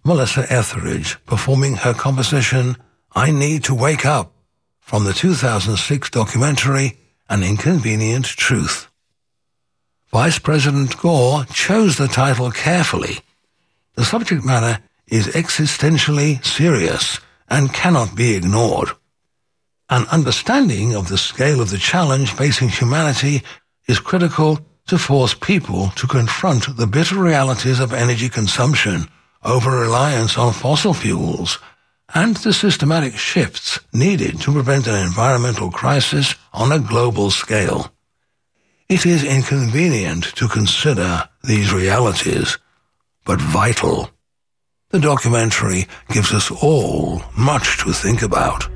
Melissa Etheridge performing her composition I Need to Wake Up from the 2006 documentary An Inconvenient Truth. Vice President Gore chose the title carefully. The subject matter is existentially serious and cannot be ignored. An understanding of the scale of the challenge facing humanity is critical to force people to confront the bitter realities of energy consumption, over-reliance on fossil fuels, and the systematic shifts needed to prevent an environmental crisis on a global scale. It is inconvenient to consider these realities, but vital. The documentary gives us all much to think about.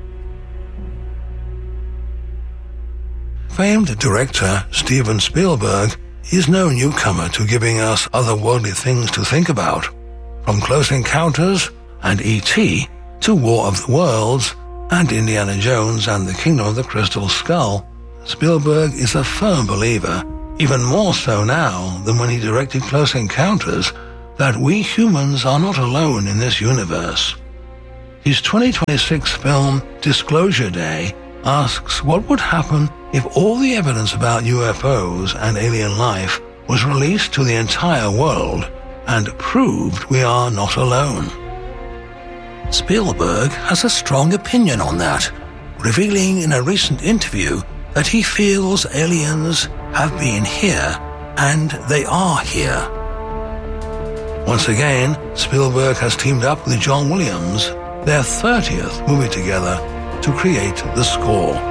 Famed director Steven Spielberg is no newcomer to giving us otherworldly things to think about. From Close Encounters and E.T. to War of the Worlds and Indiana Jones and the Kingdom of the Crystal Skull, Spielberg is a firm believer, even more so now than when he directed Close Encounters, that we humans are not alone in this universe. His 2026 film Disclosure Day asks what would happen if all the evidence about UFOs and alien life was released to the entire world and proved we are not alone. Spielberg has a strong opinion on that, revealing in a recent interview that he feels aliens have been here and they are here. Once again, Spielberg has teamed up with John Williams, their 30th movie together, to create the score.